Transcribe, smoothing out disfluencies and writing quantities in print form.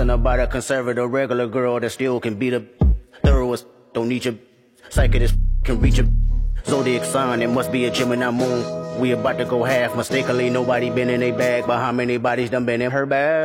Something about a conservative regular girl that still can beat a thoroughest. Don't need your psychic can reach a zodiac sign. It must be a Gemini moon. We about to go half mistakenly. Nobody been in a bag, but how many bodies done been in her bag?